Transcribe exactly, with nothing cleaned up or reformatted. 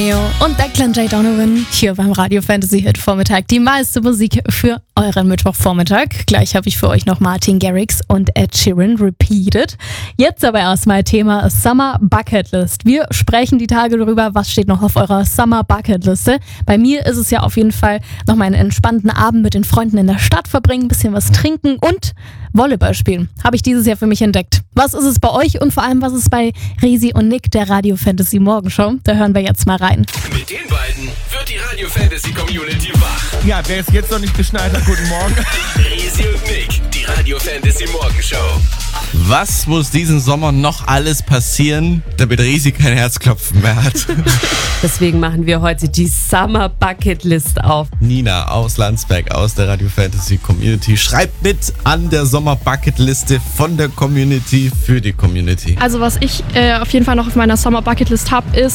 Und Declan J. Donovan hier beim Radio Fantasy Hit Vormittag. Die meiste Musik für euren Mittwochvormittag. Gleich habe ich für euch noch Martin Garrix und Ed Sheeran repeated. Jetzt aber erstmal Thema Summer Bucket List. Wir sprechen die Tage darüber, was steht noch auf eurer Summer Bucket Liste. Bei mir ist es ja auf jeden Fall noch mal einen entspannten Abend mit den Freunden in der Stadt verbringen, ein bisschen was trinken und Volleyball spielen. Habe ich dieses Jahr für mich entdeckt. Was ist es bei euch und vor allem, was ist bei Resi und Nick der Radio Fantasy Morgenshow? Da hören wir jetzt mal rein. Mit den beiden wird die Radio Fantasy Community wach. Ja, wer es jetzt noch nicht geschnallt hat, guten Morgen. Resi und Nick, die Radio Fantasy Morgenshow. Was muss diesen Sommer noch alles passieren, damit Resi kein Herzklopfen mehr hat? Deswegen machen wir heute die Summer Bucket List auf. Nina aus Landsberg, aus der Radio Fantasy Community, schreibt mit an der Sommer Bucket Liste von der Community für die Community. Also was ich äh, auf jeden Fall noch auf meiner Summer Bucket List habe, ist